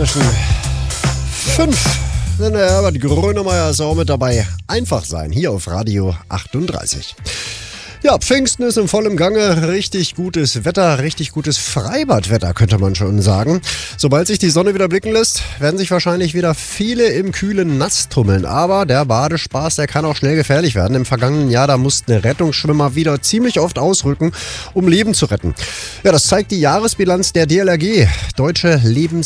zwischen 5. Denn der Herbert Grönemeyer ist auch mit dabei. Einfach sein, hier auf Radio 38. Ja, Pfingsten ist im vollen Gange. Richtig gutes Wetter, richtig gutes Freibadwetter, könnte man schon sagen. Sobald sich die Sonne wieder blicken lässt, werden sich wahrscheinlich wieder viele im kühlen Nass tummeln. Aber der Badespaß, der kann auch schnell gefährlich werden. Im vergangenen Jahr, da mussten Rettungsschwimmer wieder ziemlich oft ausrücken, um Leben zu retten. Ja, das zeigt die Jahresbilanz der DLRG, Deutsche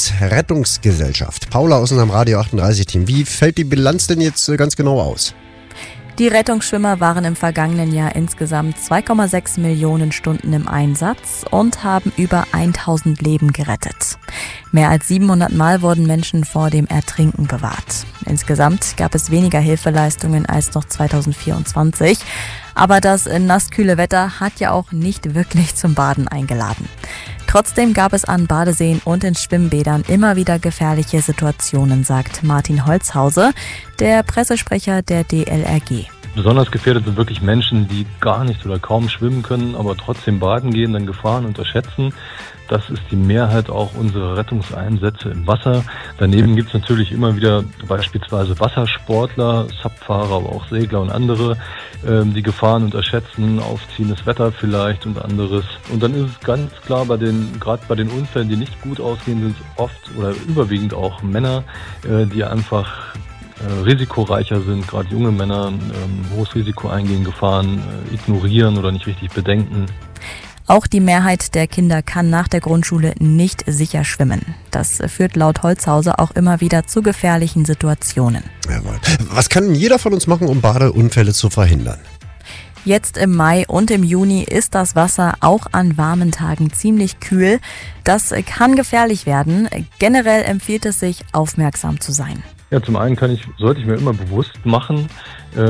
Lebensrettungsgesellschaft. Paula aus unserem Radio 38 Team. Wie fällt die Bilanz denn jetzt ganz genau aus? Die Rettungsschwimmer waren im vergangenen Jahr insgesamt 2,6 Millionen Stunden im Einsatz und haben über 1000 Leben gerettet. Mehr als 700 Mal wurden Menschen vor dem Ertrinken bewahrt. Insgesamt gab es weniger Hilfeleistungen als noch 2024. Aber das nasskühle Wetter hat ja auch nicht wirklich zum Baden eingeladen. Trotzdem gab es an Badeseen und in Schwimmbädern immer wieder gefährliche Situationen, sagt Martin Holzhause, der Pressesprecher der DLRG. Besonders gefährdet sind wirklich Menschen, die gar nicht oder kaum schwimmen können, aber trotzdem baden gehen, dann Gefahren unterschätzen. Das ist die Mehrheit auch unserer Rettungseinsätze im Wasser. Daneben gibt es natürlich immer wieder beispielsweise Wassersportler, Subfahrer, aber auch Segler und andere, die Gefahren unterschätzen, aufziehendes Wetter vielleicht und anderes. Und dann ist es ganz klar, gerade bei den Unfällen, die nicht gut ausgehen, sind es oft oder überwiegend auch Männer, die einfach risikoreicher sind, gerade junge Männer, hohes Risiko eingehen, Gefahren ignorieren oder nicht richtig bedenken. Auch die Mehrheit der Kinder kann nach der Grundschule nicht sicher schwimmen. Das führt laut Holzhause auch immer wieder zu gefährlichen Situationen. Jawohl. Was kann jeder von uns machen, um Badeunfälle zu verhindern? Jetzt im Mai und im Juni ist das Wasser auch an warmen Tagen ziemlich kühl. Das kann gefährlich werden. Generell empfiehlt es sich, aufmerksam zu sein. Ja, zum einen sollte ich mir immer bewusst machen,